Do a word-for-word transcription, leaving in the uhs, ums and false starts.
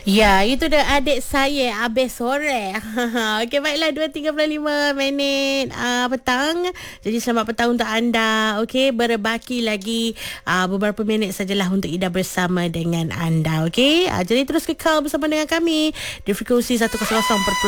Ya, itu dah adik saya habis sore. Okey, baiklah, dua tiga puluh lima minit uh, petang. Jadi selamat petang untuk anda. Okey, berbaki lagi uh, beberapa minit sajalah untuk Ida bersama dengan anda. Okey, uh, jadi terus kekal bersama dengan kami di frekuensi seratus.